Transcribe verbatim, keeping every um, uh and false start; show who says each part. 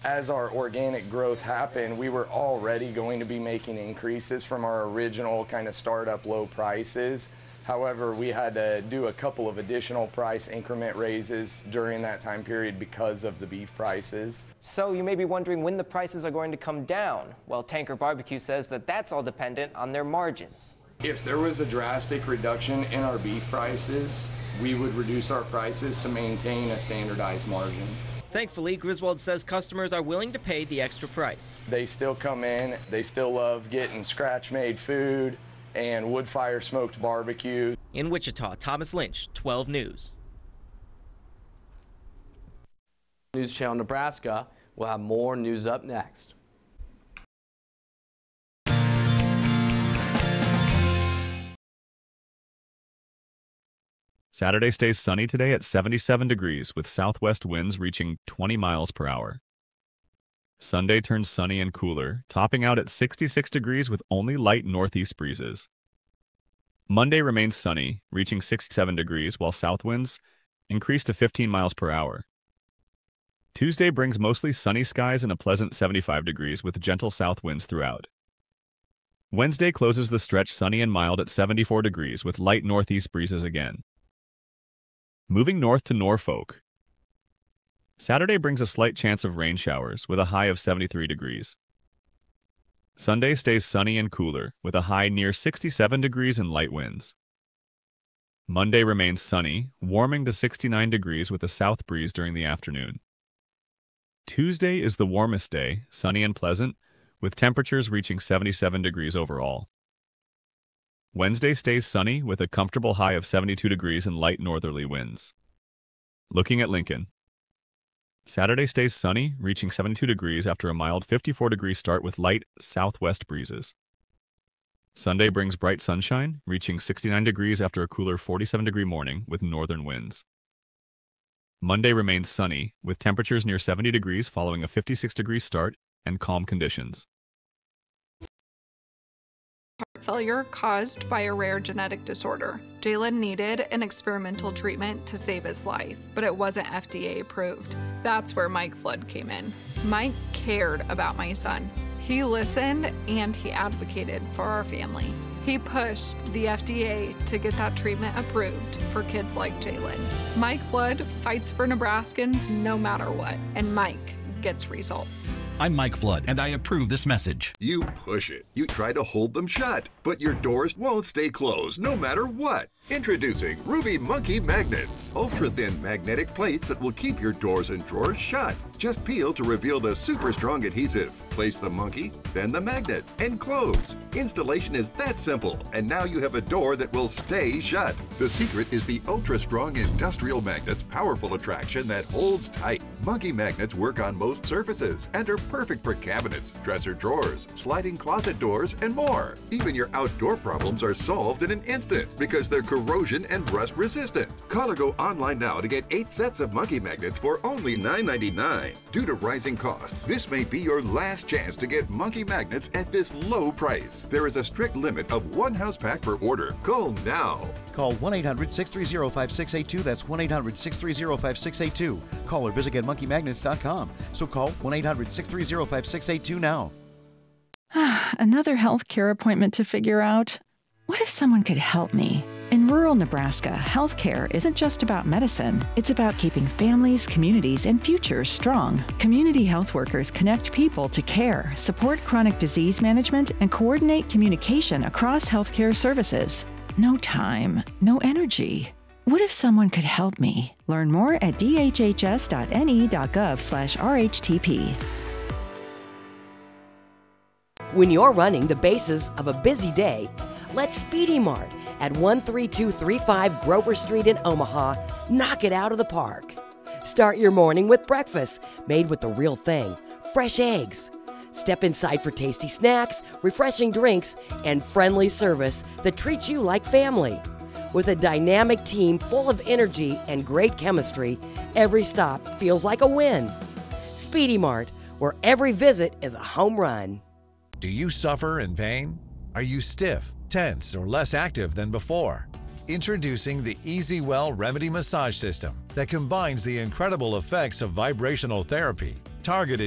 Speaker 1: As our organic growth happened, we were already going to be making increases from our original kind of startup low prices. However, we had to do a couple of additional price increment raises during that time period because of the beef prices.
Speaker 2: So you may be wondering when the prices are going to come down. Well, Tanker Barbecue says that that's all dependent on their margins.
Speaker 1: If there was a drastic reduction in our beef prices, we would reduce our prices to maintain a standardized margin.
Speaker 2: Thankfully, Griswold says customers are willing to pay the extra price.
Speaker 1: They still come in, they still love getting scratch-made food and wood-fire smoked barbecue.
Speaker 2: In Wichita, Thomas Lynch, twelve News.
Speaker 3: News Channel Nebraska will have more news up next.
Speaker 4: Saturday stays sunny today at seventy-seven degrees with southwest winds reaching twenty miles per hour. Sunday turns sunny and cooler, topping out at sixty-six degrees with only light northeast breezes. Monday remains sunny, reaching sixty-seven degrees while south winds increase to fifteen miles per hour. Tuesday brings mostly sunny skies and a pleasant seventy-five degrees with gentle south winds throughout. Wednesday closes the stretch sunny and mild at seventy-four degrees with light northeast breezes again. Moving north to Norfolk. Saturday brings a slight chance of rain showers with a high of seventy-three degrees. Sunday stays sunny and cooler with a high near sixty-seven degrees and light winds. Monday remains sunny, warming to sixty-nine degrees with a south breeze during the afternoon. Tuesday is the warmest day, sunny and pleasant, with temperatures reaching seventy-seven degrees overall. Wednesday stays sunny with a comfortable high of seventy-two degrees and light northerly winds. Looking at Lincoln. Saturday stays sunny, reaching seventy-two degrees after a mild fifty-four degree start with light southwest breezes. Sunday brings bright sunshine, reaching sixty-nine degrees after a cooler forty-seven degree morning with northern winds. Monday remains sunny, with temperatures near seventy degrees following a fifty-six degree start and calm conditions.
Speaker 5: Heart failure caused by a rare genetic disorder. Jalen needed an experimental treatment to save his life, but it wasn't F D A approved. That's where Mike Flood came in. Mike cared about my son. He listened and he advocated for our family. He pushed the F D A to get that treatment approved for kids like Jalen. Mike Flood fights for Nebraskans no matter what, and Mike gets results.
Speaker 6: I'm Mike Flood, and I approve this message.
Speaker 7: You push it. You try to hold them shut, but your doors won't stay closed no matter what. Introducing Ruby Monkey Magnets. Ultra-thin magnetic plates that will keep your doors and drawers shut. Just peel to reveal the super strong adhesive. Place the monkey, then the magnet, and close. Installation is that simple, and now you have a door that will stay shut. The secret is the ultra-strong industrial magnet's powerful attraction that holds tight. Monkey magnets work on most surfaces and are perfect for cabinets, dresser drawers, sliding closet doors, and more. Even your outdoor problems are solved in an instant because they're corrosion and rust resistant. Call or go online now to get eight sets of monkey magnets for only nine ninety-nine. Due to rising costs, this may be your last chance to get monkey magnets at this low price. There is a strict limit of one house pack per order. Call now.
Speaker 8: Call one eight hundred, six three zero, five six eight two. That's one eight hundred, six three zero, five six eight two. Call or visit get monkey magnets dot com. So call one eight hundred, six three zero, five six eight two now.
Speaker 9: Another healthcare appointment to figure out. What if someone could help me? In rural Nebraska, healthcare isn't just about medicine. It's about keeping families, communities, and futures strong. Community health workers connect people to care, support chronic disease management, and coordinate communication across healthcare services. No time, no energy. What if someone could help me? Learn more at d h h s dot n e dot gov slash r h t p.
Speaker 10: When you're running the bases of a busy day, let Speedy Mart at one three two three five Grover Street in Omaha knock it out of the park. Start your morning with breakfast made with the real thing, fresh eggs. Step inside for tasty snacks, refreshing drinks, and friendly service that treats you like family. With a dynamic team full of energy and great chemistry, every stop feels like a win. Speedy Mart, where every visit is a home run.
Speaker 11: Do you suffer in pain? Are you stiff, tense, or less active than before? Introducing the EasyWell Remedy Massage System that combines the incredible effects of vibrational therapy, targeted